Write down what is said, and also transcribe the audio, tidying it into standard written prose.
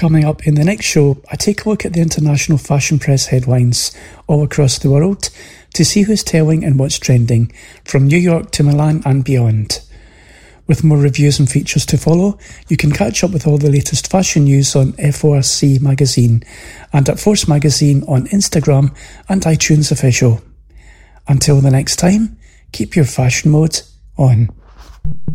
Coming up in the next show, I take a look at the international fashion press headlines all across the world to see who's telling and what's trending, from New York to Milan and beyond. With more reviews and features to follow, you can catch up with all the latest fashion news on FORC Magazine and at Force Magazine on Instagram and iTunes Official. Until the next time, keep your fashion mode on.